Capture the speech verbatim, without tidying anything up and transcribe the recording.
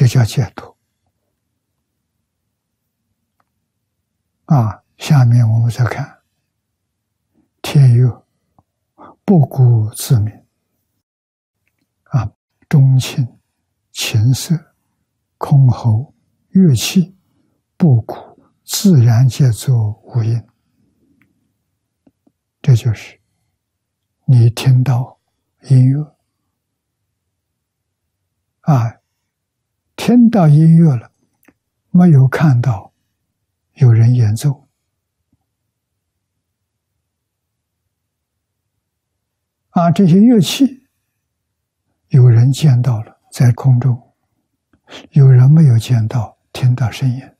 这叫解脱。啊，下面我们再看天乐，不顾自鸣。啊，钟磬、琴瑟、箜篌、乐器，不顾自然界作无音。这就是你听到音乐啊，听到音乐了，没有看到有人演奏啊，这些乐器有人见到了在空中，有人没有见到，听到声音。